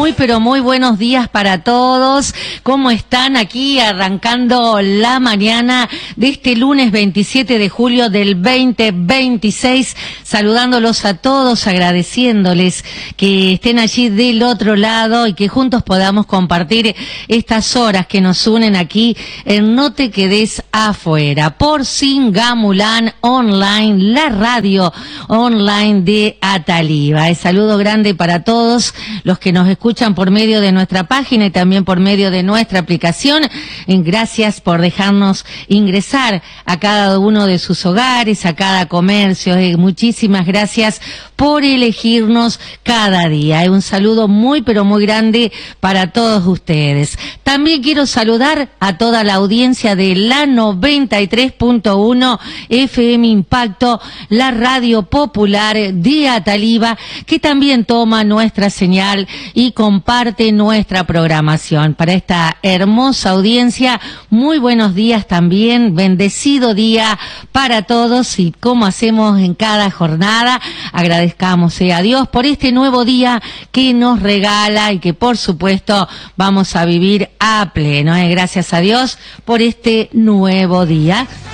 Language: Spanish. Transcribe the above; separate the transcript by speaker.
Speaker 1: muy pero muy buenos días para todos. ¿Cómo están aquí arrancando la mañana de este lunes 27 de julio del 2026? Saludándolos a todos, agradeciéndoles que estén allí del otro lado y que juntos podamos compartir estas horas que nos unen aquí en No Te Quedes Afuera por Singamulán Online, la radio online de Ataliva. El saludo grande para todos los que nos escuchan por medio de nuestra página y también por medio de nuestra aplicación. Gracias por dejarnos ingresar a cada uno de sus hogares, a cada comercio. Muchísimas gracias por elegirnos cada día. Un saludo muy pero muy grande para todos ustedes. También quiero saludar a toda la audiencia de la 93.1 FM Impacto, la radio popular de Ataliva, que también toma nuestra señal y comparte nuestra programación. Para esta hermosa audiencia, muy buenos días también, bendecido día para todos, y como hacemos en cada jornada, agradezcamos a Dios por este nuevo día que nos regala y que por supuesto vamos a vivir a pleno. Gracias a Dios por este nuevo día.